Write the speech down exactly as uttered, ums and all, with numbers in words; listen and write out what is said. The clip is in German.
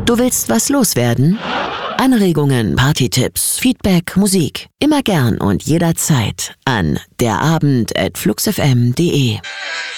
Du willst was loswerden? Anregungen, Partytipps, Feedback, Musik. Immer gern und jederzeit an derabend at fluxfm punkt de.